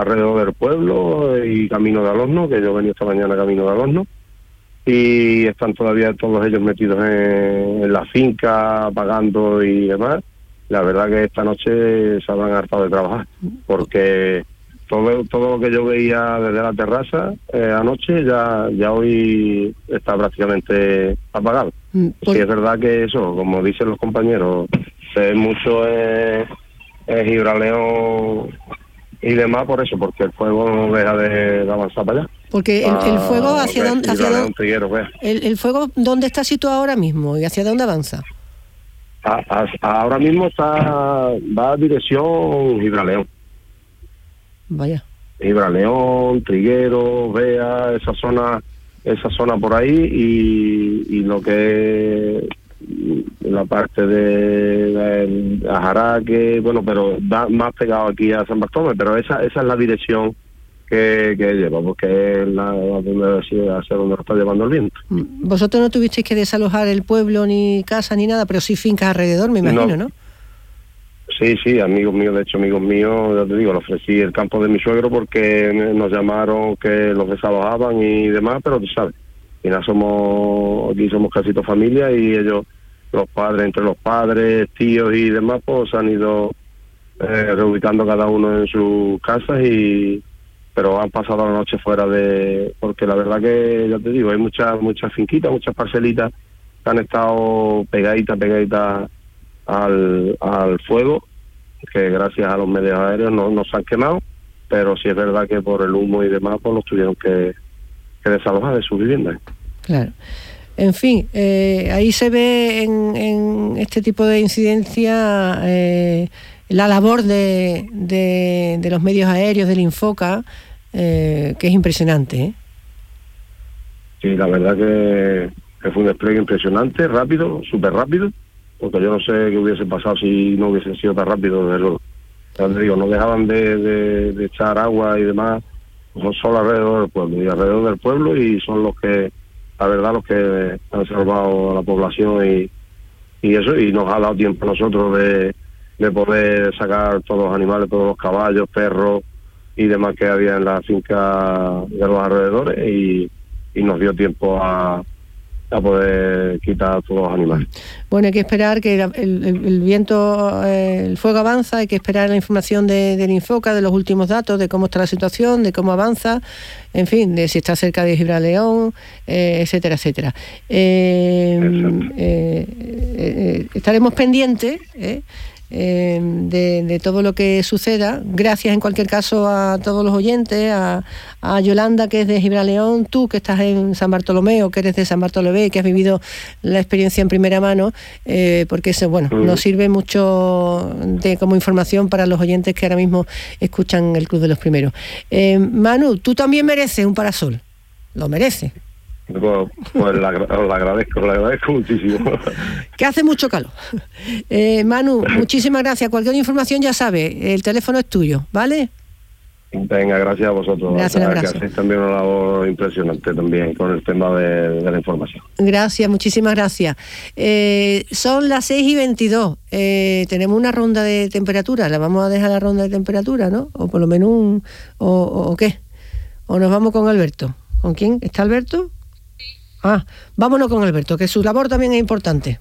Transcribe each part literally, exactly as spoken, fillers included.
alrededor del pueblo y camino de Alorno, que yo venía esta mañana camino de Alorno, y están todavía todos ellos metidos en, en la finca, pagando y demás. La verdad que esta noche se habrán hartado de trabajar, porque todo todo lo que yo veía desde la terraza eh, anoche ya ya hoy está prácticamente apagado. Mm, pues... Sí, es verdad que eso, como dicen los compañeros, es mucho es, es Gibraleón y demás por eso, porque el fuego no deja de, de avanzar para allá. Porque el, el fuego hacia dónde, hacia dónde el, el fuego dónde está situado ahora mismo y hacia dónde avanza. A, a, ahora mismo está va a dirección Gibraleón. Vaya. Gibraleón, Triguero, Vea, esa zona, esa zona por ahí y, y lo que es la parte de, de Ajaraque, bueno, pero da más pegado aquí a San Bartolomé, pero esa esa es la dirección que, que lleva, porque es la, la hacia donde lo está llevando el viento. Vosotros no tuvisteis que desalojar el pueblo, ni casa, ni nada, pero sí fincas alrededor, me imagino, ¿no? ¿no? Sí, sí, amigos míos, de hecho amigos míos, ya te digo, le ofrecí el campo de mi suegro porque nos llamaron que los desalojaban y demás, pero tú sabes, y nada, somos, aquí somos casi toda familia y ellos, los padres, entre los padres, tíos y demás, pues se han ido eh, reubicando cada uno en sus casas y pero han pasado la noche fuera de, porque la verdad que, ya te digo, hay muchas muchas finquitas, muchas parcelitas que han estado pegaditas, pegaditas al, al fuego, que gracias a los medios aéreos no, no se han quemado, pero sí es verdad que por el humo y demás pues los tuvieron que, que desalojar de sus viviendas. Claro. En fin, eh, ahí se ve en, en este tipo de incidencia eh, la labor de, de, de los medios aéreos, del Infoca, eh, que es impresionante, ¿eh? Sí, la verdad que, que fue un despliegue impresionante, rápido, súper rápido, porque yo no sé qué hubiese pasado si no hubiesen sido tan rápido, desde luego. Ya te digo, no dejaban de, de, de echar agua y demás, son solo alrededor del pueblo, y alrededor del pueblo, y son los que, la verdad, los que han salvado a la población y, y eso, y nos ha dado tiempo a nosotros de, de poder sacar todos los animales, todos los caballos, perros y demás que había en la finca de los alrededores, y, y nos dio tiempo a a poder quitar todos los animales. Bueno, hay que esperar que el, el, el viento, eh, el fuego avanza, hay que esperar la información de, del Infoca, de los últimos datos, de cómo está la situación, de cómo avanza, en fin, de si está cerca de Gibraleón, eh, etcétera, etcétera. Eh, eh, eh, estaremos pendientes, eh, Eh, de, de todo lo que suceda. Gracias en cualquier caso a todos los oyentes, a, a Yolanda, que es de Gibraleón, tú que estás en San Bartolomé o que eres de San Bartolomé, que has vivido la experiencia en primera mano, eh, porque eso, bueno, mm. nos sirve mucho de como información para los oyentes que ahora mismo escuchan el Club de los Primeros. Eh, Manu, tú también mereces un parasol, lo mereces. Pues, pues la, la agradezco, la agradezco muchísimo. Que hace mucho calor. Eh, Manu, muchísimas gracias. Cualquier información ya sabes, el teléfono es tuyo, ¿vale? Venga, gracias a vosotros. Gracias, que hacéis también una labor impresionante también con el tema de, de la información. Gracias, muchísimas gracias. Eh, son las seis y veintidós. Eh, tenemos una ronda de temperatura. La vamos a dejar la ronda de temperatura, ¿no? O por lo menos un... O, o, o qué. O nos vamos con Alberto. ¿Con quién? ¿Está Alberto? Ah, vámonos con Alberto, que su labor también es importante.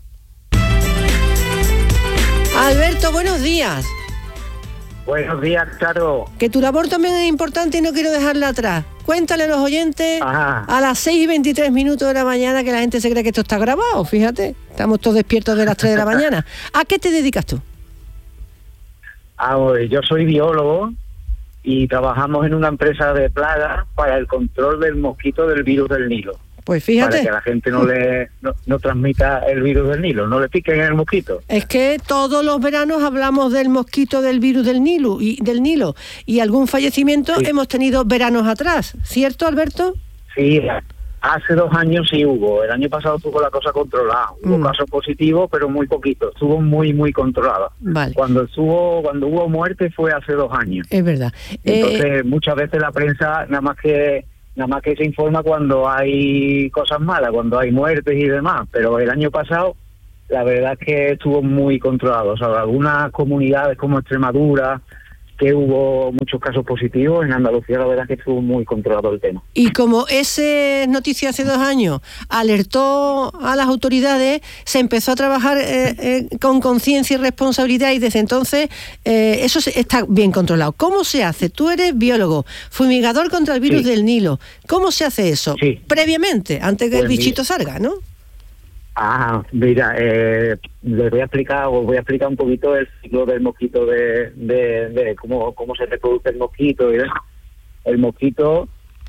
Alberto, buenos días. Buenos días, Charo. Que tu labor también es importante y no quiero dejarla atrás. Cuéntale a los oyentes. Ajá. A las seis y veintitrés minutos de la mañana, que la gente se cree que esto está grabado, fíjate. Estamos todos despiertos de las tres de la mañana. ¿A qué te dedicas tú? Ah, yo soy biólogo y trabajamos en una empresa de plagas para el control del mosquito del virus del Nilo. Pues fíjate. Para que la gente no le no, no transmita el virus del Nilo, no le piquen el mosquito. Es que todos los veranos hablamos del mosquito del virus del Nilo y del Nilo y algún fallecimiento sí. Hemos tenido veranos atrás, ¿cierto, Alberto? Sí, hace dos años sí hubo. El año pasado tuvo la cosa controlada. Hubo mm. casos positivos, pero muy poquitos. Estuvo muy, muy controlada. Vale. Cuando estuvo, cuando hubo muerte fue hace dos años. Es verdad. Entonces, eh... muchas veces la prensa nada más que nada más que se informa cuando hay cosas malas, cuando hay muertes y demás, pero el año pasado la verdad es que estuvo muy controlado. O sea, algunas comunidades como Extremadura, que hubo muchos casos positivos. En Andalucía la verdad es que estuvo muy controlado el tema. Y como ese noticia hace dos años alertó a las autoridades, se empezó a trabajar eh, eh, con conciencia y responsabilidad, y desde entonces eh, eso está bien controlado. ¿Cómo se hace? Tú eres biólogo, fumigador contra el virus sí. del Nilo. ¿Cómo se hace eso? Sí. Previamente, antes que pues el bichito mira. salga, ¿no? Ah, mira, eh, les voy a explicar, os voy a explicar un poquito el ciclo del mosquito, de, de, de cómo, cómo se reproduce el mosquito. Y el mosquito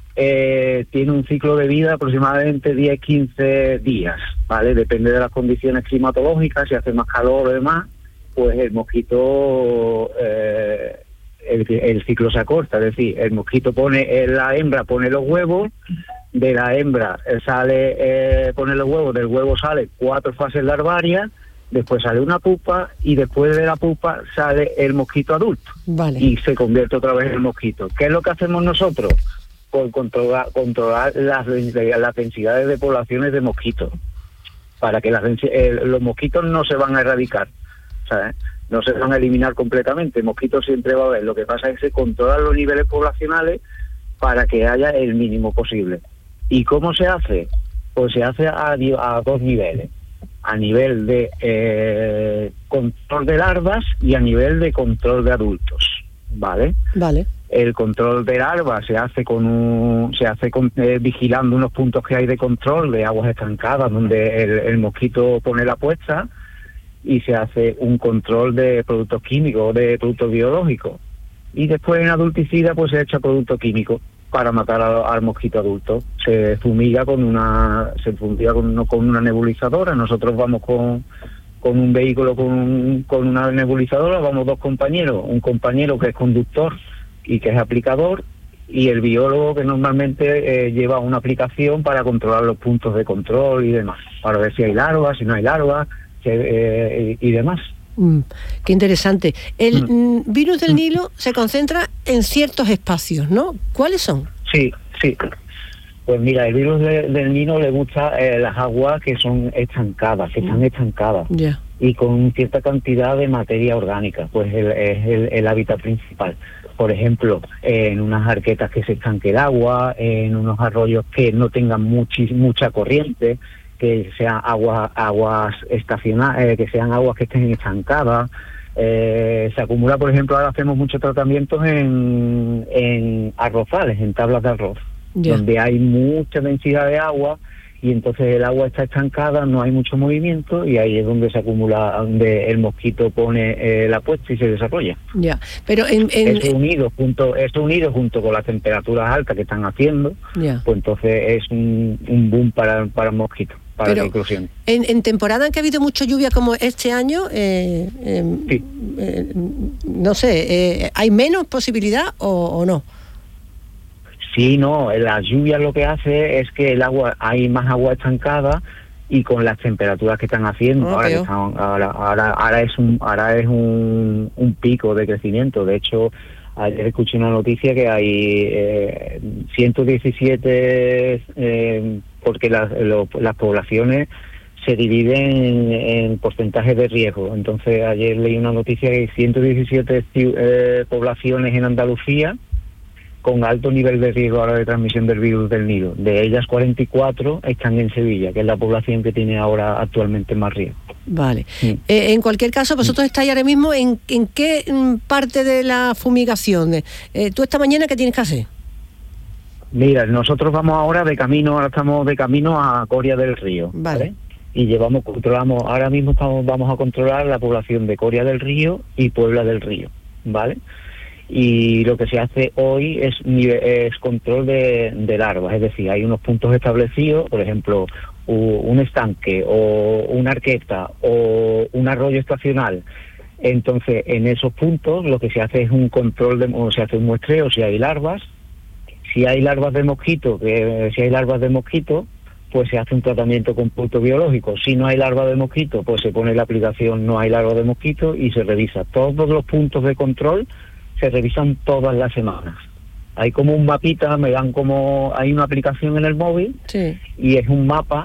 eh, tiene un ciclo de vida aproximadamente diez a quince días, ¿vale? Depende de las condiciones climatológicas, si hace más calor o demás, pues el mosquito, eh, el, el ciclo se acorta. Es decir, el mosquito pone, la hembra pone los huevos, de la hembra sale, eh, pone los huevos, del huevo sale cuatro fases larvarias, después sale una pupa y después de la pupa sale el mosquito adulto. Vale. Y se convierte otra vez en mosquito. ¿Qué es lo que hacemos nosotros? Pues controlar, controlar las, las densidades de poblaciones de mosquitos, para que las, eh, los mosquitos no se van a erradicar, ¿sabes? No se van a eliminar completamente. Mosquitos siempre va a haber. Lo que pasa es que se controlan los niveles poblacionales para que haya el mínimo posible. ¿Y cómo se hace? Pues se hace a, a dos niveles. A nivel de eh, control de larvas y a nivel de control de adultos, ¿vale? Vale. El control de larvas se hace con un, se hace con, eh, vigilando unos puntos que hay de control de aguas estancadas donde el, el mosquito pone la puesta, y se hace un control de productos químicos, de productos biológicos. Y después en adulticida pues se echa producto químico para matar a, al mosquito adulto. Se fumiga con una se fumiga con, con una nebulizadora. Nosotros vamos con, con un vehículo con, con una nebulizadora, vamos dos compañeros, un compañero que es conductor y que es aplicador, y el biólogo que normalmente eh, lleva una aplicación para controlar los puntos de control y demás, para ver si hay larvas, si no hay larvas, que, eh, y, y demás. Mm, qué interesante. El mm. virus del Nilo se concentra en ciertos espacios, ¿no? ¿Cuáles son? Sí, sí. Pues mira, el virus de, del Nilo le gusta eh, las aguas que son estancadas, que mm. están estancadas, yeah. y con cierta cantidad de materia orgánica, pues el, es el, el hábitat principal. Por ejemplo, eh, en unas arquetas que se estanque el agua, en unos arroyos que no tengan muchis, mucha corriente, que sean aguas aguas estacionales, eh, que sean aguas que estén estancadas. Eh, se acumula, por ejemplo, ahora hacemos muchos tratamientos en, en arrozales, en tablas de arroz, yeah. donde hay mucha densidad de agua, y entonces el agua está estancada, no hay mucho movimiento, y ahí es donde se acumula, donde el mosquito pone eh, la puesta y se desarrolla. Ya, yeah. Pero en, en eso unido junto, eso unido junto con las temperaturas altas que están haciendo, yeah. pues entonces es un, un boom para, para el mosquito. Para Pero en, en temporada en que ha habido mucha lluvia como este año, eh, eh, sí. eh, no sé, eh, ¿hay menos posibilidad o, o no? Sí, no, la lluvia lo que hace es que el agua, hay más agua estancada, y con las temperaturas que están haciendo, oh, ahora, que están, ahora, ahora, ahora es un ahora es un, un pico de crecimiento. De hecho, ayer escuché una noticia que hay eh, ciento diecisiete, eh, porque las, lo, las poblaciones se dividen en, en porcentajes de riesgo. Entonces ayer leí una noticia que hay ciento diecisiete eh, poblaciones en Andalucía con alto nivel de riesgo ahora de transmisión del virus del Nilo. De ellas, cuarenta y cuatro están en Sevilla, que es la población que tiene ahora actualmente más riesgo. Vale. Sí. Eh, en cualquier caso, vosotros estáis ahora mismo en, en qué parte de la fumigación. Eh, ¿Tú esta mañana qué tienes que hacer? Mira, nosotros vamos ahora de camino, ahora estamos de camino a Coria del Río. Vale. ¿vale? Y llevamos, controlamos, ahora mismo estamos, vamos a controlar la población de Coria del Río y Puebla del Río, ¿vale? Y lo que se hace hoy es, es control de, de larvas, es decir, hay unos puntos establecidos, por ejemplo, un estanque o una arqueta o un arroyo estacional. Entonces, en esos puntos lo que se hace es un control, de, o se hace un muestreo si hay larvas. Si hay larvas de mosquito, que si hay larvas de mosquito, pues se hace un tratamiento con producto biológico. Si no hay larva de mosquito, pues se pone la aplicación no hay larva de mosquito y se revisa. Todos los puntos de control se revisan todas las semanas. Hay como un mapita, me dan como, hay una aplicación en el móvil, sí. y es un mapa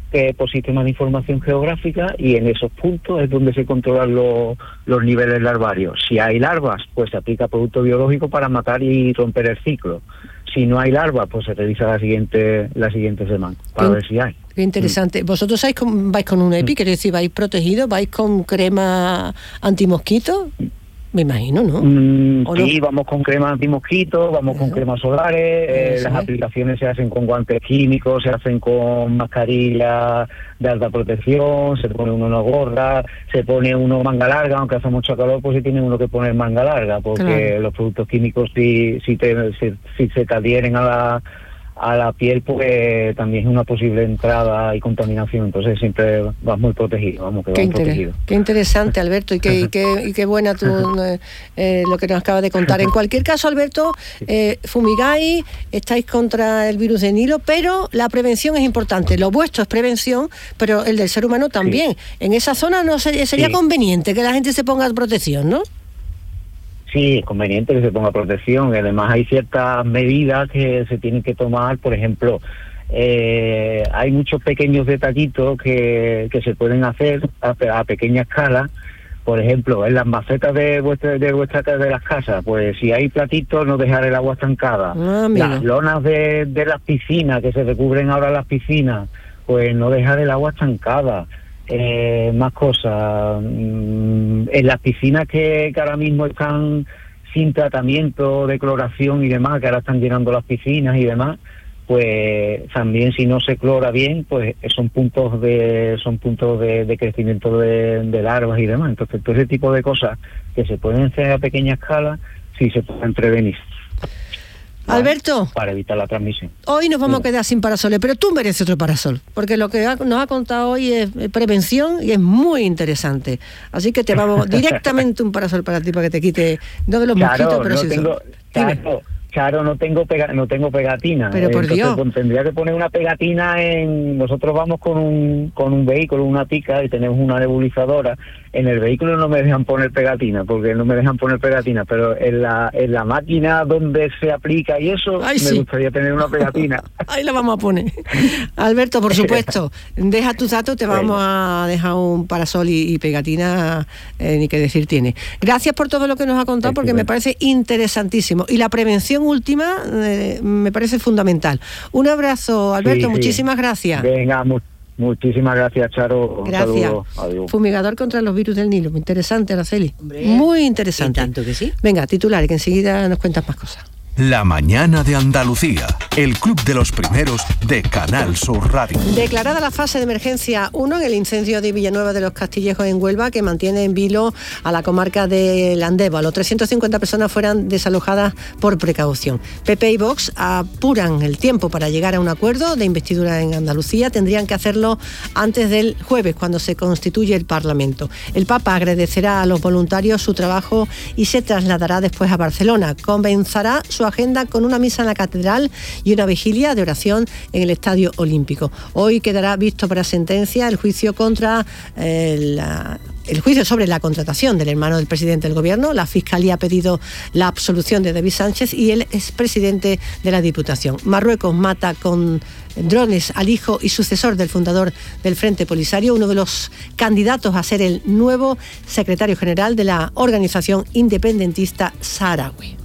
que por sistemas de información geográfica, y en esos puntos es donde se controlan los, los niveles larvarios. Si hay larvas, pues se aplica producto biológico para matar y romper el ciclo. Si no hay larvas, pues se revisa la siguiente la siguiente semana para qué, ver si hay. Qué interesante. Mm. ¿Vosotros vais con, vais con un EPI? Mm. Quiero decir, ¿vais protegidos? ¿Vais con crema antimosquito? Me imagino, ¿no? Mm, sí, no? Vamos con crema antimosquito, vamos uh-huh. con cremas solares, eh, las aplicaciones se hacen con guantes químicos, se hacen con mascarilla de alta protección, se pone uno una gorra, se pone uno manga larga, aunque hace mucho calor, pues se tiene uno que poner manga larga, porque claro. los productos químicos si, si, te, si, si se te adhieren a la a la piel, pues también es una posible entrada y contaminación, entonces siempre vas muy protegido, vamos, que qué, vas inter- protegido. Qué interesante, Alberto, y qué, y qué, y qué buena tu, eh, lo que nos acabas de contar. En cualquier caso, Alberto, eh, fumigáis, estáis contra el virus de Nilo, pero la prevención es importante. Lo vuestro es prevención, pero el del ser humano también. Sí. En esa zona no sería, sería sí. conveniente que la gente se ponga protección, ¿no? Sí, es conveniente que se ponga protección. Además hay ciertas medidas que se tienen que tomar. Por ejemplo, eh, hay muchos pequeños detallitos que, que se pueden hacer a, a pequeña escala. Por ejemplo, en las macetas de vuestra de vuestra de las casas, pues si hay platitos, no dejar el agua estancada. Ah, las lonas de, de las piscinas, que se recubren ahora las piscinas, pues no dejar el agua estancada. Eh, más cosas. En las piscinas que, que ahora mismo están sin tratamiento de cloración y demás, que ahora están llenando las piscinas y demás, pues también si no se clora bien, pues son puntos de son puntos de, de crecimiento de, de larvas y demás. Entonces todo ese tipo de cosas que se pueden hacer a pequeña escala, sí se pueden prevenir. Alberto, para evitar la transmisión. Hoy nos vamos sí. a quedar sin parasoles, pero tú mereces otro parasol, porque lo que ha, nos ha contado hoy es prevención y es muy interesante. Así que te vamos directamente un parasol para ti, para que te quite, no de los claro, mosquitos, pero no sí tengo, claro, claro, no tengo pega, no tengo pegatina. Pero por Entonces, Dios. Pues, tendría que poner una pegatina en... Nosotros vamos con un con un vehículo, una pica, y tenemos una nebulizadora. En el vehículo no me dejan poner pegatina, porque no me dejan poner pegatina, pero en la en la máquina donde se aplica y eso, Ay, me sí. gustaría tener una pegatina. Ahí la vamos a poner. Alberto, por supuesto, deja tus datos, te vamos bueno. a dejar un parasol y, y pegatina, eh, ni que decir tiene. Gracias por todo lo que nos ha contado, porque me parece interesantísimo. Y la prevención última eh, me parece fundamental. Un abrazo, Alberto, sí, sí. muchísimas gracias. Venga, mu- muchísimas gracias, Charo. Gracias. Fumigador contra los virus del Nilo. Muy interesante, Araceli. Hombre, muy interesante. Tanto que sí. Venga, titular, que enseguida nos cuentas más cosas. La mañana de Andalucía, el club de los primeros de Canal Sur Radio. Declarada la fase de emergencia uno en el incendio de Villanueva de los Castillejos en Huelva, que mantiene en vilo a la comarca de Landévalo. trescientas cincuenta personas fueron desalojadas por precaución. P P y Vox apuran el tiempo para llegar a un acuerdo de investidura en Andalucía. Tendrían que hacerlo antes del jueves, cuando se constituye el Parlamento. El Papa agradecerá a los voluntarios su trabajo y se trasladará después a Barcelona. Comenzará su agenda con una misa en la catedral y una vigilia de oración en el Estadio Olímpico. Hoy quedará visto para sentencia el juicio contra eh, la... el juicio sobre la contratación del hermano del presidente del gobierno. La Fiscalía ha pedido la absolución de David Sánchez y él es presidente de la Diputación. Marruecos mata con drones al hijo y sucesor del fundador del Frente Polisario, uno de los candidatos a ser el nuevo secretario general de la organización independentista saharaui.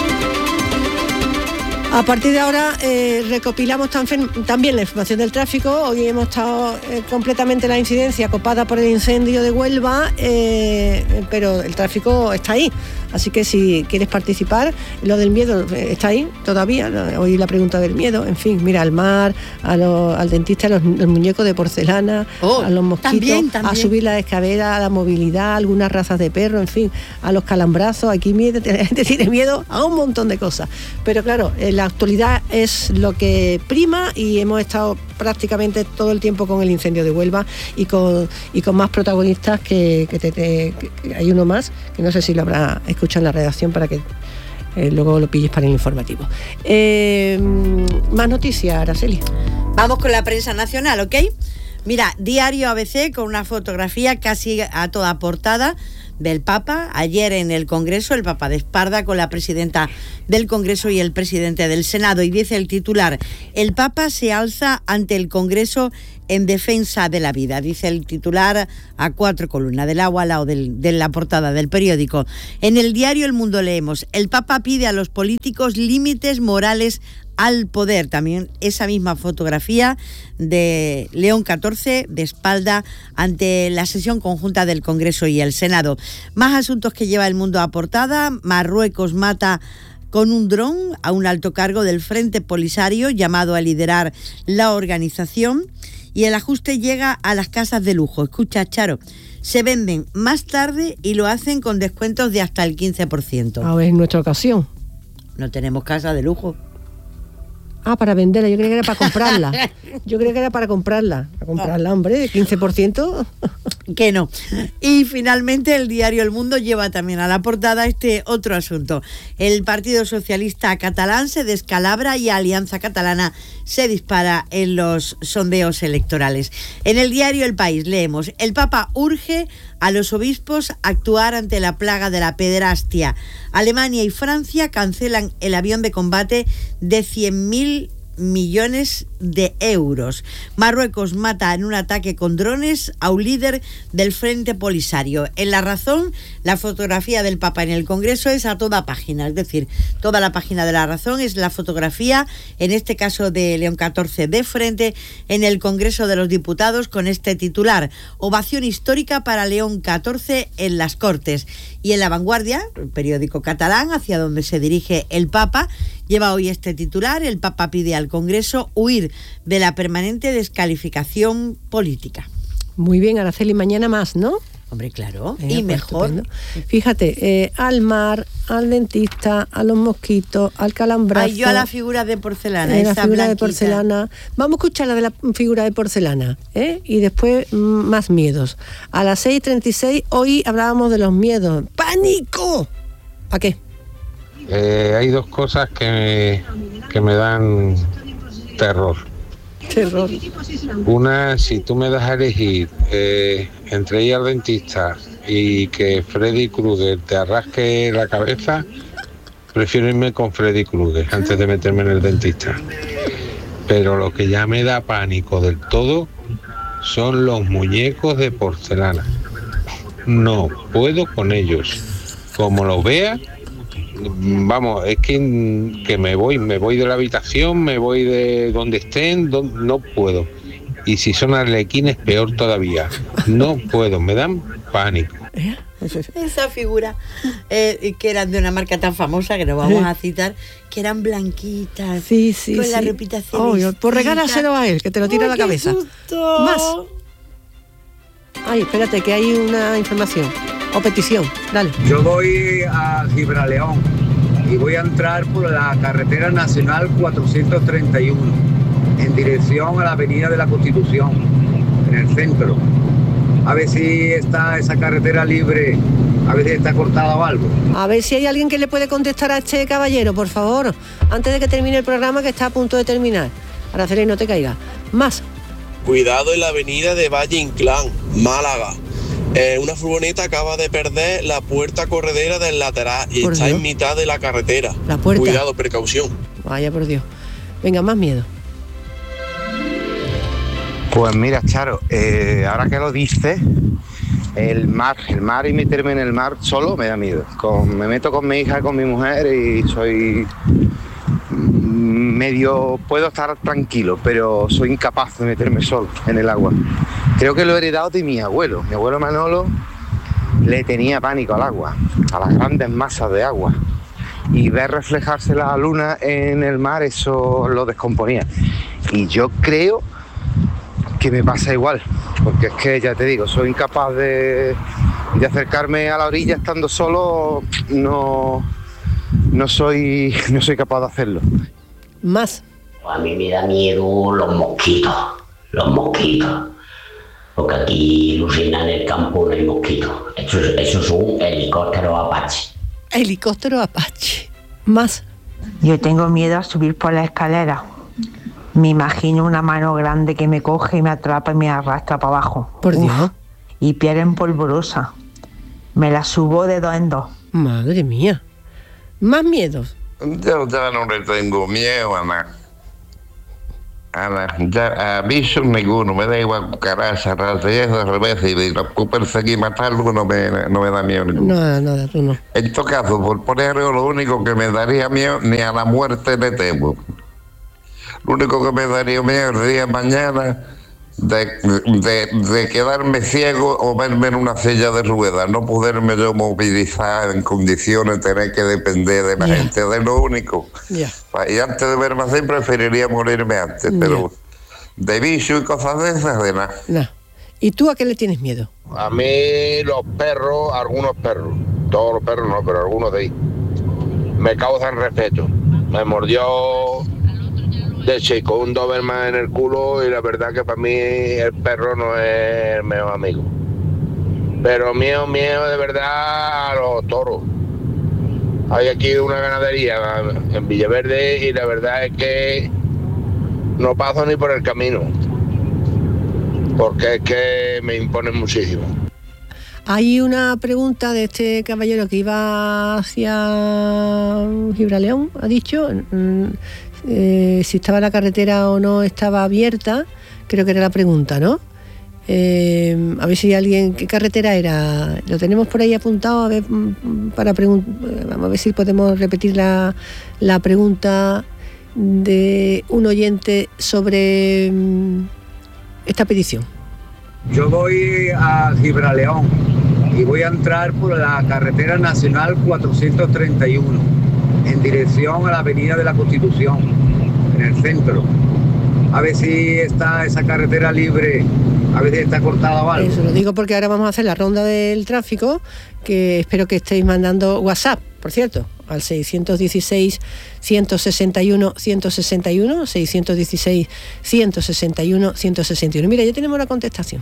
A partir de ahora eh, recopilamos tan, también la información del tráfico. Hoy hemos estado eh, completamente la incidencia copada por el incendio de Huelva, eh, pero el tráfico está ahí. Así que si quieres participar, lo del miedo está ahí todavía. Hoy la pregunta del miedo, en fin, mira, al mar, a lo, al dentista, a los, los muñecos de porcelana, oh, a los mosquitos, también, también. A subir la escalera, a la movilidad, a algunas razas de perro, en fin, a los calambrazos. Aquí miedo, la gente tiene miedo a un montón de cosas. Pero claro, la actualidad es lo que prima y hemos estado prácticamente todo el tiempo con el incendio de Huelva y con y con más protagonistas que, que, te, te, que hay uno más, que no sé si lo habrá escuchado en la redacción para que eh, luego lo pilles para el informativo. Eh, más noticias, Araceli. Vamos con la prensa nacional, ¿ok? Mira, Diario A B C con una fotografía casi a toda portada del Papa. Ayer en el Congreso, el Papa de espalda con la presidenta del Congreso y el presidente del Senado. Y dice el titular: el Papa se alza ante el Congreso en defensa de la vida. Dice el titular a cuatro columnas, del agua al lado del, de la portada del periódico. En el diario El Mundo leemos: el Papa pide a los políticos límites morales al poder. También esa misma fotografía de León catorce de espalda ante la sesión conjunta del Congreso y el Senado. Más asuntos que lleva El Mundo a portada. Marruecos mata con un dron a un alto cargo del Frente Polisario llamado a liderar la organización. Y el ajuste llega a las casas de lujo. Escucha, Charo, se venden más tarde y lo hacen con descuentos de hasta el quince por ciento. A ver, en nuestra ocasión. No tenemos casa de lujo. Ah, para venderla, yo creía que era para comprarla. Yo creía que era para comprarla. Para comprarla, hombre, quince por ciento. Que no. Y finalmente el diario El Mundo lleva también a la portada este otro asunto. El Partido Socialista Catalán se descalabra y Alianza Catalana se dispara en los sondeos electorales. En el diario El País leemos: el Papa urge a los obispos a actuar ante la plaga de la pederastia. Alemania y Francia cancelan el avión de combate de cien mil millones de euros. Marruecos mata en un ataque con drones a un líder del Frente Polisario. En La Razón, la fotografía del Papa en el Congreso es a toda página, es decir, toda la página de La Razón es la fotografía, en este caso de León catorce de frente, en el Congreso de los Diputados, con este titular: ovación histórica para León catorce en las Cortes. Y en La Vanguardia, el periódico catalán, hacia donde se dirige el Papa, lleva hoy este titular: el Papa pide al Congreso huir de la permanente descalificación política. Muy bien, Araceli, mañana más, ¿no? Hombre, claro, Venga, y pues, mejor. Estupendo. Fíjate, eh, al mar, al dentista, a los mosquitos, al calambrazo. Ay, yo a la figura de porcelana. Eh, la esa figura blanquita. de porcelana. Vamos a escuchar la de la figura de porcelana, ¿eh? Y después mm, más miedos. A las seis treinta y seis, hoy hablábamos de los miedos. ¡Pánico! ¿A qué? Eh, hay dos cosas que me, que me dan terror. Terror. Una, si tú me das a elegir eh, entre ir al dentista y que Freddy Krueger te arrasque la cabeza, prefiero irme con Freddy Krueger antes de meterme en el dentista. Pero lo que ya me da pánico del todo son los muñecos de porcelana. No puedo con ellos. Como los vea, vamos, es que, que me voy, me voy de la habitación, me voy de donde estén, donde, no puedo. Y si son arlequines, peor todavía. No puedo, me dan pánico. Esa figura, eh, que eran de una marca tan famosa que no vamos a citar, que eran blanquitas, sí, sí, con sí. la reputación. Oh, pues regálaselo a él, que te lo tira a la cabeza. Susto. Más. Ay, espérate, que hay una información o petición. Dale. Yo voy a Gibraleón y voy a entrar por la carretera nacional cuatrocientos treinta y uno en dirección a la avenida de la Constitución, en el centro. A ver si está esa carretera libre, a ver si está cortada o algo. A ver si hay alguien que le puede contestar a este caballero, por favor, antes de que termine el programa, que está a punto de terminar. Araceli, no te caiga. Más. Cuidado en la avenida de Valle Inclán, Málaga. Eh, una furgoneta acaba de perder la puerta corredera del lateral y Por está Dios. en mitad de la carretera. La puerta. Cuidado, precaución. Vaya por Dios. Venga, más miedo. Pues mira, Charo, eh, ahora que lo dices, el mar, el mar y meterme en el mar solo me da miedo. Con, me meto con mi hija, con mi mujer y soy medio, puedo estar tranquilo, pero soy incapaz de meterme solo en el agua. Creo que lo he heredado de mi abuelo. Mi abuelo Manolo le tenía pánico al agua, a las grandes masas de agua. Y ver reflejarse la luna en el mar, eso lo descomponía. Y yo creo que me pasa igual, porque es que ya te digo, soy incapaz de, de acercarme a la orilla estando solo, no, no soy, no soy capaz de hacerlo. Más. A mí me da miedo los mosquitos, los mosquitos, porque aquí, Lucina, en el campo no hay mosquitos, eso, eso es un helicóptero Apache. Helicóptero Apache. Más. Yo tengo miedo a subir por la escalera. Me imagino una mano grande que me coge y me atrapa y me arrastra para abajo. Por Dios. Uf, y piel en polvorosa. Me la subo de dos en dos. Madre mía. Más miedos. Yo ya no le tengo miedo a nada. A, la, ya, a bichos ninguno, me da igual cucaracha, rata y eso, al revés, y lo perseguir y matarlo no me, no me da miedo ninguno. Nada, nada, tú no. En todo caso, por ponerlo, lo único que me daría miedo, ni a la muerte le temo. Lo único que me daría miedo sería mañana de, de, de quedarme ciego o verme en una silla de ruedas, no poderme yo movilizar en condiciones, tener que depender de la yeah. gente, de lo único. Yeah. Y antes de verme así preferiría morirme antes, yeah. pero de bicho y cosas de esas, de nada. Nah. ¿Y tú a qué le tienes miedo? A mí los perros, algunos perros, todos los perros no, pero algunos de ahí, me causan respeto. Me mordió de chico un Doberman en el culo y la verdad que para mí el perro no es el mejor amigo. Pero mío, mío de verdad a los toros. Hay aquí una ganadería en Villaverde y la verdad es que no paso ni por el camino, porque es que me imponen muchísimo. Hay una pregunta de este caballero que iba hacia Gibraleón, ha dicho, eh, si estaba la carretera o no estaba abierta, creo que era la pregunta, ¿no? Eh, a ver si alguien, ¿qué carretera era? Lo tenemos por ahí apuntado, a ver, para pregun- vamos a ver si podemos repetir la, la pregunta de un oyente sobre um, esta petición. Yo voy a Gibraleón y voy a entrar por la carretera nacional cuatrocientos treinta y uno en dirección a la avenida de la Constitución, en el centro. A ver si está esa carretera libre, a ver si está cortada o algo. Eso lo digo porque ahora vamos a hacer la ronda del tráfico, que espero que estéis mandando WhatsApp, por cierto, al seiscientos dieciséis, ciento sesenta y uno, ciento sesenta y uno, seiscientos dieciséis, ciento sesenta y uno, ciento sesenta y uno. Mira, ya tenemos la contestación.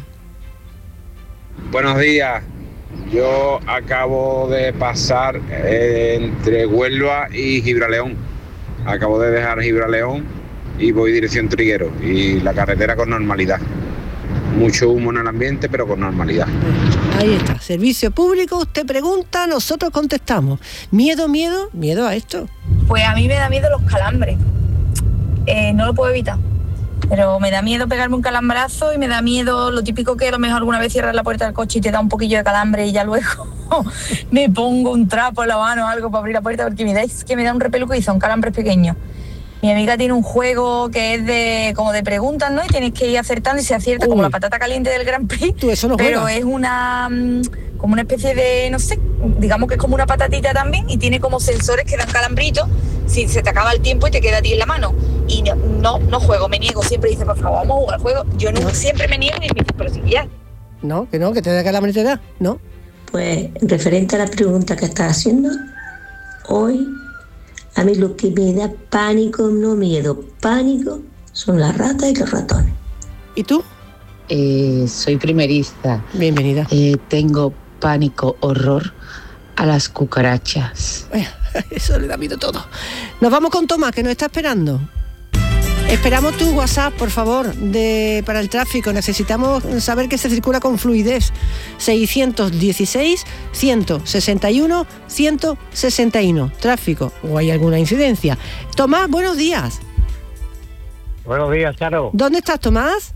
Buenos días. Yo acabo de pasar eh, entre Huelva y Gibraleón. Acabo de dejar Gibraleón y voy dirección Triguero. Y la carretera con normalidad. Mucho humo en el ambiente, pero con normalidad. Ahí está, servicio público, usted pregunta, nosotros contestamos. ¿Miedo, miedo? ¿Miedo a esto? Pues a mí me da miedo los calambres. Eh, no lo puedo evitar. Pero me da miedo pegarme un calambrazo y me da miedo lo típico que a lo mejor alguna vez cierras la puerta del coche y te da un poquillo de calambre y ya luego me pongo un trapo en la mano o algo para abrir la puerta porque me da, es que me da un repeluco y son calambres pequeños. Mi amiga tiene un juego que es de como de preguntas, ¿no? Y tienes que ir acertando y se acierta Uy. como la patata caliente del Grand Prix. Tú eso no pero juegas. Es una como una especie de, no sé, digamos que es como una patatita también y tiene como sensores que dan calambritos si se te acaba el tiempo y te queda a ti en la mano. Y no, no, no juego, me niego. Siempre dice, por favor, vamos a jugar al juego. Yo no, siempre me niego y me dice, pero si ya. No, que no, que te da calambre y te da, ¿no? Pues referente a la pregunta que estás haciendo, hoy a mí lo que me da pánico, no miedo, pánico, son las ratas y los ratones. ¿Y tú? Eh, soy primerista. Bienvenida. Eh, tengo pánico, horror a las cucarachas. Eso le da miedo todo. Nos vamos con Tomás, que nos está esperando. Esperamos tu WhatsApp, por favor, de para el tráfico. Necesitamos saber que se circula con fluidez. seiscientos dieciséis, ciento sesenta y uno, ciento sesenta y uno. Tráfico. ¿O hay alguna incidencia? Tomás, buenos días. Buenos días, Charo. ¿Dónde estás, Tomás?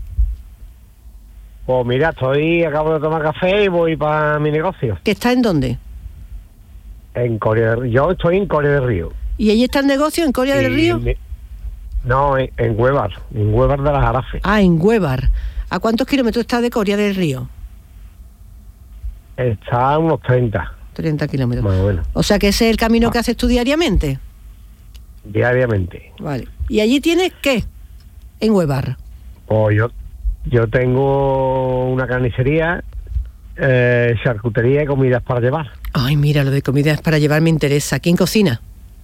Pues mira, estoy, acabo de tomar café y voy para mi negocio. ¿Que está en dónde? En Coria del Río. Yo estoy en Coria del Río. ¿Y allí está el negocio, en Coria del Río? Me... No, en, en Huevar, en Huevar de las Arafes. Ah, en Huevar. ¿A cuántos kilómetros está de Coria del Río? Está a unos treinta. treinta kilómetros. Más o menos. O sea que ese es el camino ah. que haces tú diariamente. Diariamente. Vale. ¿Y allí tienes qué? En Huevar. Pues yo, yo tengo una carnicería, eh, charcutería y comidas para llevar. Ay, mira, lo de comidas para llevar me interesa. ¿Quién cocina?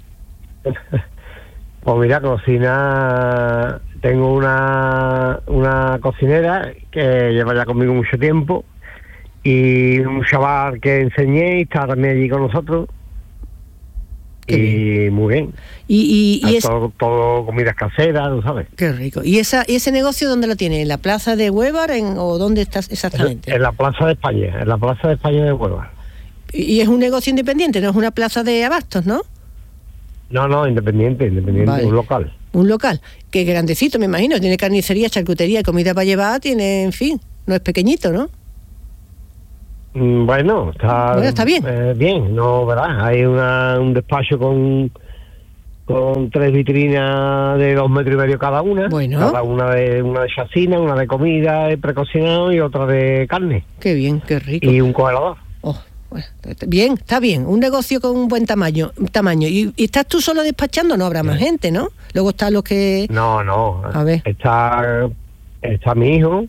Pues mira, cocina, tengo una, una cocinera que lleva ya conmigo mucho tiempo y un chaval que enseñé y está también allí con nosotros. Qué y bien. Muy bien. Y, y, y es... todo, todo comidas caseras, ¿tú sabes? Qué rico. ¿Y esa y ese negocio dónde lo tiene? ¿En la plaza de Huevar en, o dónde estás exactamente? En, en la plaza de España, en la plaza de España de Huevar. Y es un negocio independiente, no es una plaza de abastos, ¿no? No, no, independiente, independiente, Vale. un local. Un local, que grandecito, me imagino, tiene carnicería, charcutería, comida para llevar, tiene, en fin, no es pequeñito, ¿no? Mm, Bueno, está, Bueno, está bien. eh, bien, no, ¿verdad? Hay una, un despacho con con tres vitrinas de dos metros y medio cada una. Bueno. Cada una de una de chacina, una de comida de precocinado y otra de carne. Qué bien, qué rico. Y un congelador. Oh, bueno, bien, está bien, un negocio con un buen tamaño. tamaño. ¿Y, y estás tú solo despachando? No habrá más gente, ¿no? Luego están los que... No, no. A ver. Está, está mi hijo,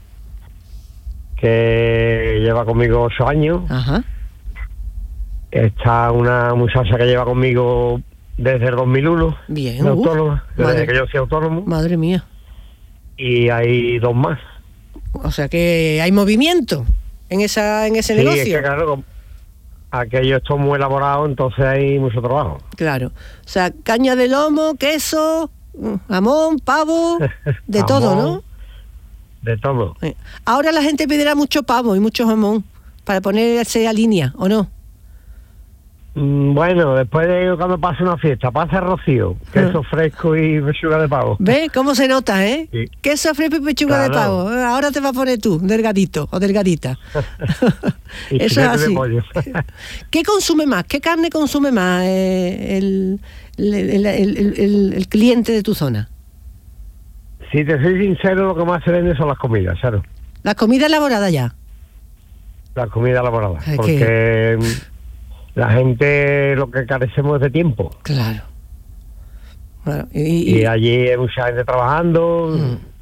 que lleva conmigo ocho años. Ajá. Está una muchacha que lleva conmigo desde el dos mil uno. Bien. de uh, autónoma, desde madre, que yo soy autónomo. madre mía. Y hay dos más. O sea que hay movimiento en esa en ese Sí, es negocio. que claro, como aquello está muy elaborado, entonces hay mucho trabajo. Claro. O sea, caña de lomo, queso, jamón, pavo, de Jamón, todo, ¿no? De todo. Eh, Ahora la gente pedirá mucho pavo y mucho jamón para ponerse a línea, ¿o no? Mm, Bueno, después de cuando pase una fiesta, pasa rocío, queso fresco y pechuga de pavo. ¿Ves cómo se nota, eh? Sí. Queso fresco y pechuga Claro. de pavo. Ahora te vas a poner tú, delgadito o delgadita. Y Eso es filete de así. pollo. ¿Qué consume más? ¿Qué carne consume más eh, el, el, el- el- el- el cliente de tu zona? Si te soy sincero, lo que más se vende son las comidas, claro. La comida elaborada ya. Las comidas elaboradas. Ay, Porque mm, la gente lo que carecemos es de tiempo. Claro. Bueno, y, Y, y- allí hay mucha gente trabajando.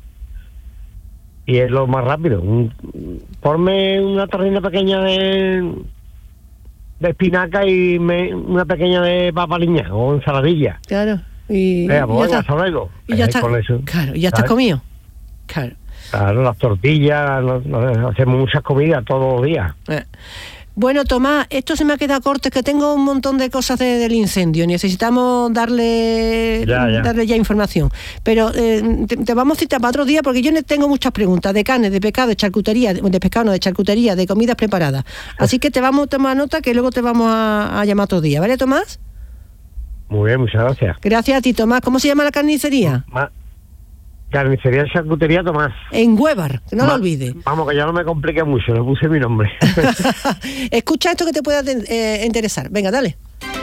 Y es lo más rápido. Un- Ponme una tarrina pequeña de de espinaca y me- una pequeña de papa liña o ensaladilla. claro. Y, Venga, y pues ya venga, está. hasta luego. Y ya Eh, está. con eso. Claro, y ya estás ¿Sabes? comido. Claro. Claro, las tortillas, no- no- hacemos muchas comidas todos los días. Eh. Bueno, Tomás, esto se me ha quedado corto, es que tengo un montón de cosas de- del incendio. Necesitamos darle Ya, ya. darle ya información. Pero eh, te, te vamos a citar para otro día porque yo ne- tengo muchas preguntas de carne, de pescado, de charcutería, de, de pescado, no, de charcutería, de comidas preparadas. Así que te vamos a tomar nota que luego te vamos a, a llamar otro día, ¿vale, Tomás? Muy bien, muchas gracias. Gracias a ti, Tomás. ¿Cómo se llama la carnicería? Ma- Carnicería Charcutería Tomás. En Huévar, que no Ma- lo olvides. Vamos, que ya no me complique mucho, le puse mi nombre. Escucha esto que te pueda eh, interesar. Venga, dale.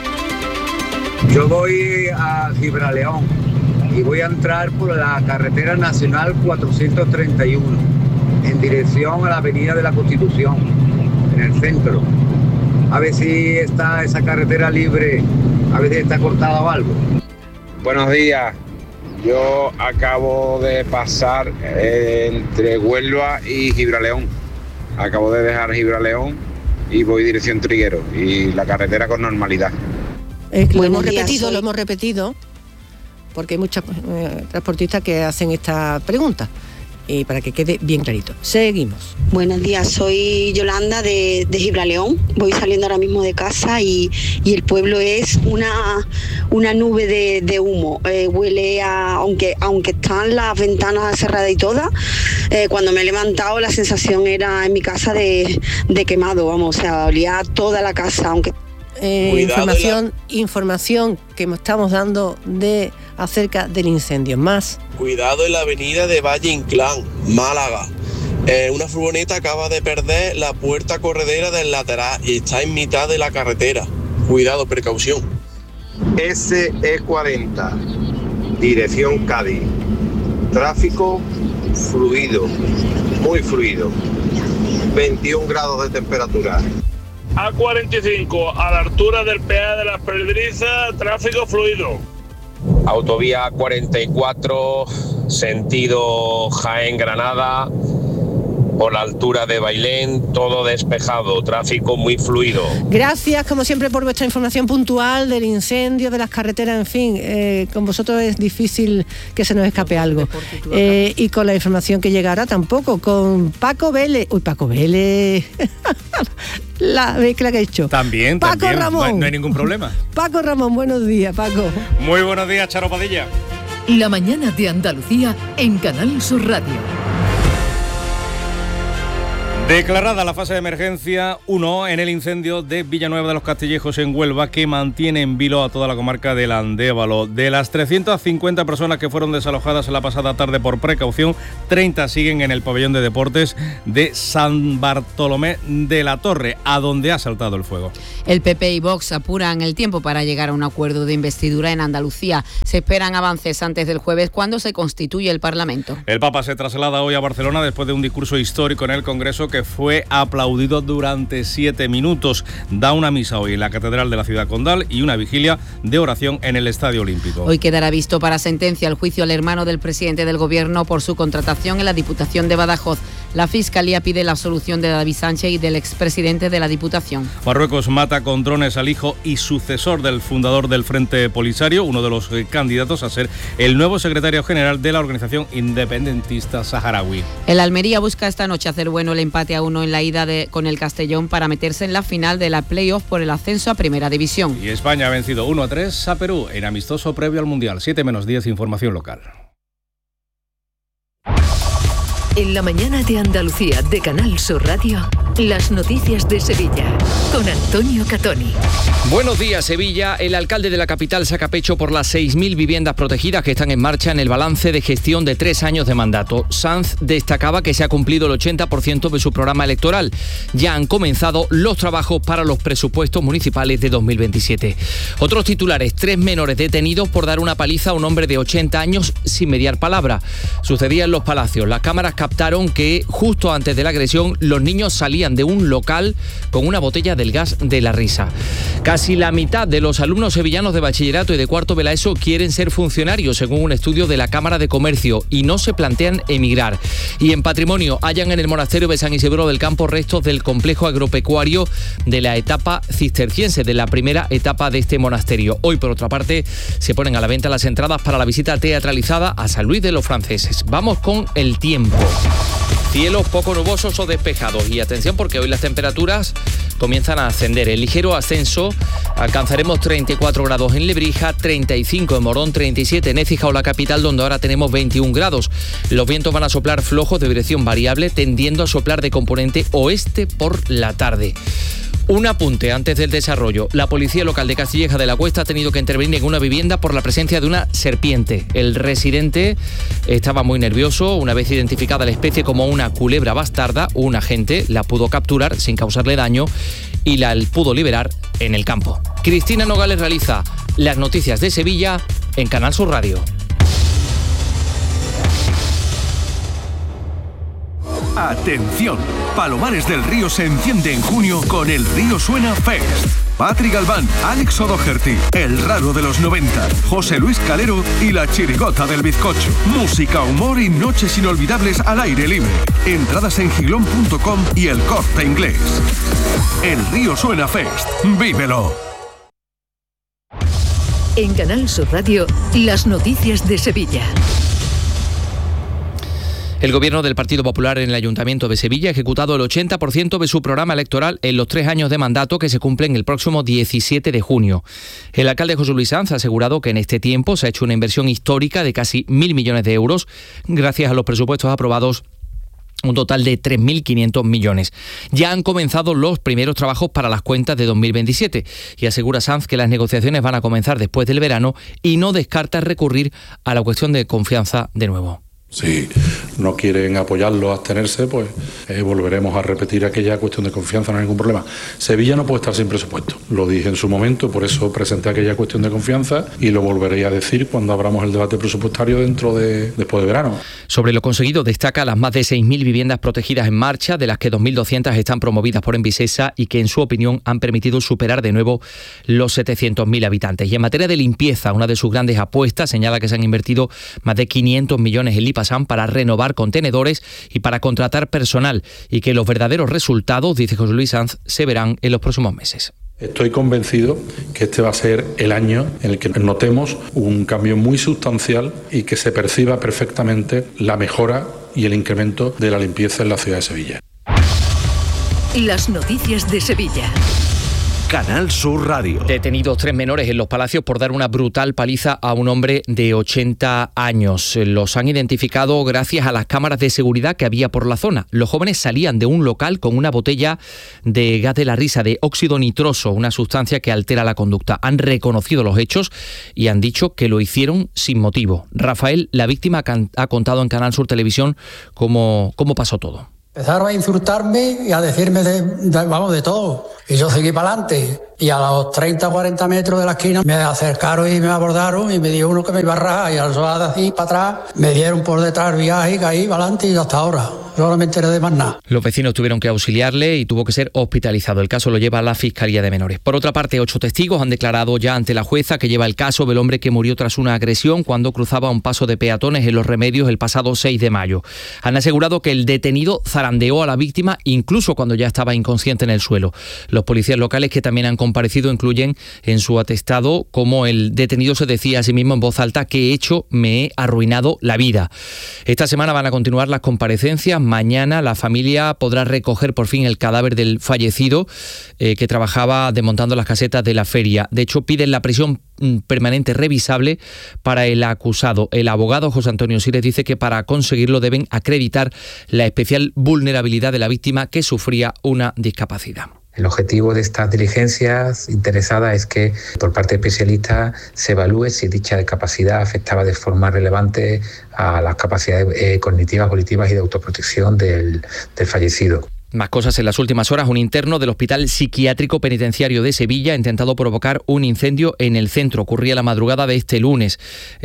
Yo voy a Gibraleón y voy a entrar por la carretera nacional cuatrocientos treinta y uno en dirección a la avenida de la Constitución, en el centro. A ver si está esa carretera libre, a ver si está cortada o algo. Buenos días. Yo acabo de pasar eh, entre Huelva y Gibraleón. Acabo de dejar Gibraleón y voy dirección Triguero y la carretera con normalidad. Eh, lo Buenos hemos días, repetido, soy- lo hemos repetido, porque hay muchas eh, transportistas que hacen esta pregunta. Y para que quede bien clarito. Seguimos. Buenos días, soy Yolanda de, de Gibraleón. Voy saliendo ahora mismo de casa y, y el pueblo es una, una nube de, de humo. Eh, huele a, aunque, aunque están las ventanas cerradas y todas, eh, cuando me he levantado la sensación era en mi casa de, de quemado, vamos, o sea, olía toda la casa, aunque... Eh, Cuidado información, información que estamos dando de acerca del incendio. Más. Cuidado en la avenida de Valle Inclán, Málaga. Eh, una furgoneta acaba de perder la puerta corredera del lateral y está en mitad de la carretera. Cuidado, precaución. S E cuarenta, dirección Cádiz. Tráfico fluido, muy fluido. veintiún grados de temperatura. A cuarenta y cinco, a la altura del peaje de las Pedrizas, tráfico fluido. Autovía cuarenta y cuatro, sentido Jaén-Granada, por la altura de Bailén, todo despejado, tráfico muy fluido. Gracias, como siempre, por vuestra información puntual del incendio, de las carreteras, en fin. Eh, con vosotros es difícil que se nos escape algo. Eh, y con la información que llegará tampoco, con Paco Vélez. Uy, Paco Vélez. La mezcla que he hecho. También, Paco también. Ramón. No hay, no hay ningún problema. Paco Ramón, buenos días, Paco. Muy buenos días, Charo Padilla. La mañana de Andalucía en Canal Sur Radio. Declarada la fase de emergencia uno en el incendio de Villanueva de los Castillejos en Huelva, que mantiene en vilo a toda la comarca del Andévalo. De las trescientas cincuenta personas que fueron desalojadas la pasada tarde por precaución, treinta siguen en el pabellón de deportes de San Bartolomé de la Torre, a donde ha saltado el fuego. El P P y Vox apuran el tiempo para llegar a un acuerdo de investidura en Andalucía. Se esperan avances antes del jueves, cuando se constituye el Parlamento. El Papa se traslada hoy a Barcelona después de un discurso histórico en el Congreso que fue aplaudido durante siete minutos. Da una misa hoy en la Catedral de la Ciudad Condal y una vigilia de oración en el Estadio Olímpico. Hoy quedará visto para sentencia el juicio al hermano del presidente del Gobierno por su contratación en la Diputación de Badajoz. La Fiscalía pide la absolución de David Sánchez y del expresidente de la Diputación. Marruecos mata con drones al hijo y sucesor del fundador del Frente Polisario, uno de los candidatos a ser el nuevo secretario general de la organización independentista saharaui. El Almería busca esta noche hacer bueno el empate a uno en la ida de, con el Castellón para meterse en la final de la play-off por el ascenso a Primera División. Y España ha vencido uno a tres a Perú en amistoso previo al Mundial. siete menos diez, información local. En la mañana de Andalucía de Canal Sur Radio, las noticias de Sevilla, con Antonio Catoni. Buenos días, Sevilla. El alcalde de la capital saca pecho por las seis mil viviendas protegidas que están en marcha en el balance de gestión de tres años de mandato. Sanz destacaba que se ha cumplido el ochenta por ciento de su programa electoral. Ya han comenzado los trabajos para los presupuestos municipales de dos mil veintisiete. Otros titulares: tres menores detenidos por dar una paliza a un hombre de ochenta años sin mediar palabra. Sucedía en Los Palacios. Las cámaras captaron que justo antes de la agresión los niños salían de un local con una botella del gas de la risa. Casi la mitad de los alumnos sevillanos de bachillerato y de cuarto de la ESO quieren ser funcionarios, según un estudio de la Cámara de Comercio, y no se plantean emigrar. Y en patrimonio, hallan en el monasterio de San Isidro del Campo restos del complejo agropecuario de la etapa cisterciense, de la primera etapa de este monasterio. Hoy, por otra parte, se ponen a la venta las entradas para la visita teatralizada a San Luis de los Franceses. Vamos con el tiempo. Cielos poco nubosos o despejados, y atención porque hoy las temperaturas comienzan a ascender. El ligero ascenso, alcanzaremos treinta y cuatro grados en Lebrija, treinta y cinco en Morón, treinta y siete en Écija o la capital, donde ahora tenemos veintiún grados. Los vientos van a soplar flojos de dirección variable, tendiendo a soplar de componente oeste por la tarde. Un apunte antes del desarrollo. La policía local de Castilleja de la Cuesta ha tenido que intervenir en una vivienda por la presencia de una serpiente. El residente estaba muy nervioso. Una vez identificada la especie como una culebra bastarda, un agente la pudo capturar sin causarle daño y la pudo liberar en el campo. Cristina Nogales realiza las noticias de Sevilla en Canal Sur Radio. Atención, Palomares del Río se enciende en junio con el Río Suena Fest. Patrick Galván, Alex O'Doherty, El Raro de los noventa, José Luis Calero y La Chirigota del Bizcocho. Música, humor y noches inolvidables al aire libre. Entradas en giglón punto com y El Corte Inglés. El Río Suena Fest. ¡Vívelo! En Canal Sur Radio, las noticias de Sevilla. El gobierno del Partido Popular en el Ayuntamiento de Sevilla ha ejecutado el ochenta por ciento de su programa electoral en los tres años de mandato que se cumplen el próximo diecisiete de junio. El alcalde José Luis Sanz ha asegurado que en este tiempo se ha hecho una inversión histórica de casi mil millones de euros gracias a los presupuestos aprobados, un total de tres mil quinientos millones. Ya han comenzado los primeros trabajos para las cuentas de dos mil veintisiete y asegura Sanz que las negociaciones van a comenzar después del verano y no descarta recurrir a la cuestión de confianza de nuevo. Si no quieren apoyarlo, abstenerse, pues eh, volveremos a repetir aquella cuestión de confianza, no hay ningún problema. Sevilla no puede estar sin presupuesto, lo dije en su momento, por eso presenté aquella cuestión de confianza y lo volveré a decir cuando abramos el debate presupuestario dentro de después de verano. Sobre lo conseguido destaca las más de seis mil viviendas protegidas en marcha, de las que dos mil doscientas están promovidas por Envisesa y que en su opinión han permitido superar de nuevo los setecientos mil habitantes. Y en materia de limpieza, una de sus grandes apuestas, señala que se han invertido más de quinientos millones en Lipasan para renovar contenedores y para contratar personal, y que los verdaderos resultados, dice José Luis Sanz, se verán en los próximos meses. Estoy convencido que este va a ser el año en el que notemos un cambio muy sustancial y que se perciba perfectamente la mejora y el incremento de la limpieza en la ciudad de Sevilla. Las noticias de Sevilla. Canal Sur Radio. Detenidos tres menores en Los Palacios por dar una brutal paliza a un hombre de ochenta años. Los han identificado gracias a las cámaras de seguridad que había por la zona. Los jóvenes salían de un local con una botella de gas de la risa, de óxido nitroso, una sustancia que altera la conducta. Han reconocido los hechos y han dicho que lo hicieron sin motivo. Rafael, la víctima, ha contado en Canal Sur Televisión cómo, cómo pasó todo. Empezaron a insultarme y a decirme de, de, vamos, de todo. Y yo seguí para adelante. Y a los treinta o cuarenta metros de la esquina me acercaron y me abordaron y me dio uno que me iba a rajar. Y al soldado así para atrás me dieron por detrás el viaje y caí para adelante y hasta ahora. Yo no me enteré de más nada. Los vecinos tuvieron que auxiliarle y tuvo que ser hospitalizado. El caso lo lleva a la Fiscalía de Menores. Por otra parte, ocho testigos han declarado ya ante la jueza que lleva el caso del hombre que murió tras una agresión cuando cruzaba un paso de peatones en Los Remedios el pasado seis de mayo. Han asegurado que el detenido zarandeó a la víctima incluso cuando ya estaba inconsciente en el suelo. Los policías locales que también han comparecido incluyen en su atestado como el detenido se decía a sí mismo en voz alta: ¿qué he hecho? Me he arruinado la vida. Esta semana van a continuar las comparecencias. Mañana la familia podrá recoger por fin el cadáver del fallecido eh, que trabajaba desmontando las casetas de la feria. De hecho, piden la prisión permanente revisable para el acusado. El abogado José Antonio Sires dice que para conseguirlo deben acreditar la especial vulnerabilidad de la víctima, que sufría una discapacidad. El objetivo de estas diligencias interesadas es que por parte de especialistas se evalúe si dicha discapacidad afectaba de forma relevante a las capacidades eh, cognitivas, volitivas y de autoprotección del, del fallecido. Más cosas en las últimas horas. Un interno del Hospital Psiquiátrico Penitenciario de Sevilla ha intentado provocar un incendio en el centro. Ocurría la madrugada de este lunes.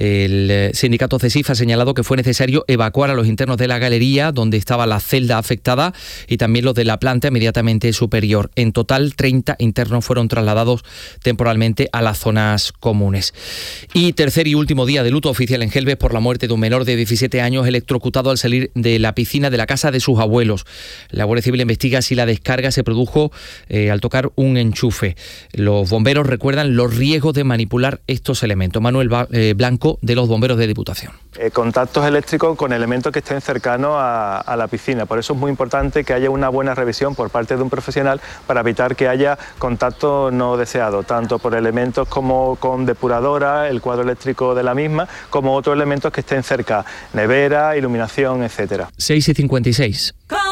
El sindicato CESIF ha señalado que fue necesario evacuar a los internos de la galería donde estaba la celda afectada y también los de la planta inmediatamente superior. En total, treinta internos fueron trasladados temporalmente a las zonas comunes. Y tercer y último día de luto oficial en Gelbes por la muerte de un menor de diecisiete años electrocutado al salir de la piscina de la casa de sus abuelos. La Guardia Civil investiga si la descarga se produjo eh, al tocar un enchufe. Los bomberos recuerdan los riesgos de manipular estos elementos. Manuel ba- eh, Blanco, de los bomberos de Diputación. Eh, contactos eléctricos con elementos que estén cercanos a, a la piscina. Por eso es muy importante que haya una buena revisión por parte de un profesional para evitar que haya contacto no deseado, tanto por elementos como con depuradora, el cuadro eléctrico de la misma, como otros elementos que estén cerca, nevera, iluminación, etcétera. seis y cincuenta y seis.